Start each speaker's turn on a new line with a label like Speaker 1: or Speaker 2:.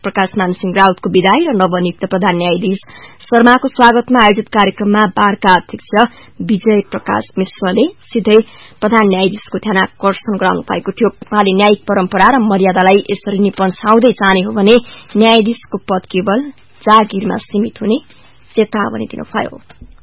Speaker 1: प्रकाश मानसिंह राउतको विदाई र नवनियुक्त प्रधान न्यायाधीश शर्माको स्वागतमा आयोजित कार्यक्रममा बारका अध्यक्ष विजय प्रकाश मिश्रले सिधै प्रधान न्यायाधीशको ध्यानाकर्षण गराउनु भएको थियो। उहाँले न्यायिक परम्परा र मर्यादालाई यसरी नै पन्छाउँदै जाने हो भने न्यायाधीशको पद केवल जागिरमा सीमित हुने चेतावनी दिनुभयो।